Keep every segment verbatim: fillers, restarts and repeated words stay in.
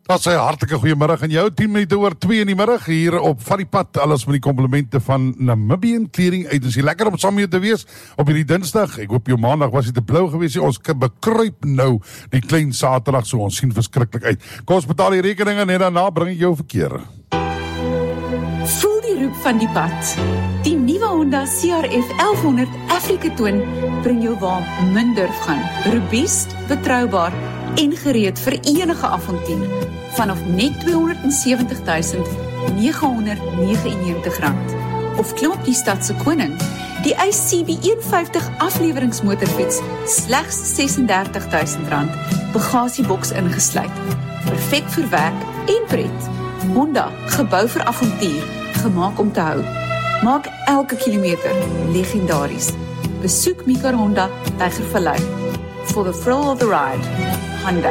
Dat sê hartelike goeiemiddag aan jou, tien minute oor twee in die middag, hier op Van die Pad, alles met die komplimente van Namibian Clearing Agency. Lekker om saam mee te wees op hierdie dinsdag. Ek hoop jou maandag was nie te blou gewees nie. Ons bekruip nou die klein saterdag, so ons sien verskriklik uit. Kom ons betaal die rekeninge en daarna bring ek jou verkeer. Voel die roep van die pad. Die nuwe Honda C R F elf honderd Africa Twin bring jou waar min durf gaan. Robuust, betroubaar en gereed vir enige avontuur. Vanaf net tweehonderd sewentig tuisend negenhonderd negenennegentig rand. Of klim op die stadse koning, die I C B een vyftig afleweringsmotorfiets, slegs ses en dertig tuisend rand, bagasieboks ingesluit. Perfek vir werk en pret. Honda, gebou vir avontuur, gemaak om te hou. Maak elke kilometer legendaries. Besoek Mikar Honda, Tygervallei. For the thrill of the ride. Honda.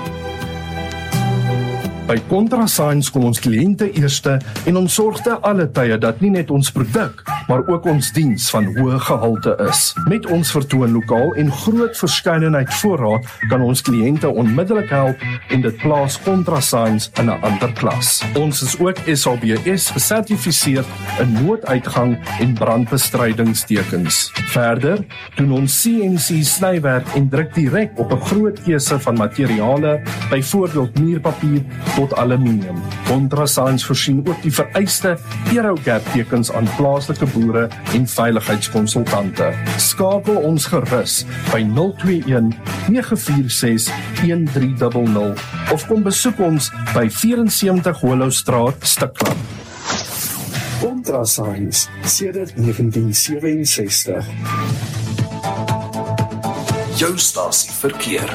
By Contrasigns kom ons kliënte eerste en ons sorg te alle tye dat nie net ons produk, maar ook ons diens van hoë gehalte is. Met ons vertoonlokaal en groot verskeidenheid voorraad kan ons kliënte onmiddellik help en dit plaas Contrasigns in 'n ander klas. Ons is ook S A B S gesertifiseerd in nooduitgang en brandbestrydingstekens. Verder doen ons C N C snywerk en druk direk op 'n groot keuse van materiale, byvoorbeeld muurpapier tot aluminium. Contrasigns voorsien ook die vereiste Aerogap tekens aan plaaslike boere en veiligheidskonsultante. Skakel ons gerus by nul twee een nege vier ses een drie nul nul of kom besoek ons by vyf vier Hollowstraat, Stikland. Contrasigns sedert negentien sewenses-sestig. Jou stasie verkeer.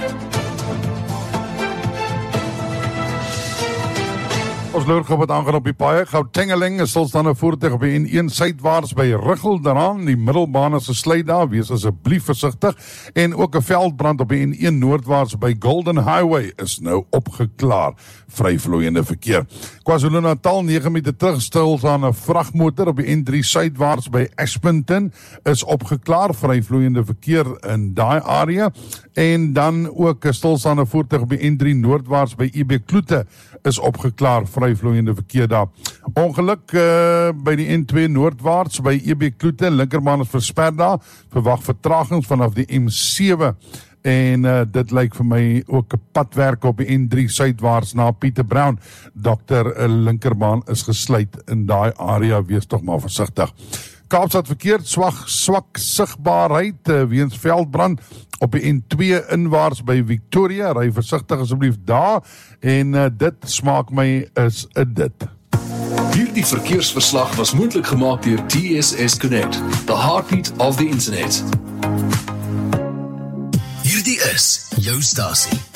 Ons loer gou wat aangaan op die paai. Gauteng is stilstaande voertuig op die N een suidwaarts by Ruggel daaraan. Die middelbaan is gesluit daar, wees asseblief versigtig. En ook 'n veldbrand op die N een noordwaarts by Golden Highway is nou opgeklaar. Vryvloeiende verkeer. KwaZulu-Natal nege minute terug stilstaande vragmotor op die N drie suidwaarts by Ashburton is opgeklaar. Vryvloeiende verkeer in daai area. En dan ook 'n stilstaande voertuig op die N drie noordwaarts by I B Kloete is opgeklaar. Vryvloeiende verkeer daar. Ongeluk uh, by die N twee noordwaarts by E B Kloete, linkerbaan is versper daar. Verwag vertragings vanaf die M sewe. En uh, dit lyk vir my ook 'n padwerk op die N drie suidwaarts na Pieter Brown. Dokter uh, linkerbaan is gesluit in daai area, wees tog maar versigtig. Kaapstad verkeer, swak, swak sigbaarheid uh, weens veldbrand op die N twee inwaarts by Victoria. Ry versigtig asseblief daar en uh, dit smaak my is 'n dit. Hierdie verkeersverslag was moontlik gemaak deur T S S Connect, the heartbeat of the internet. Hierdie is jou stasie.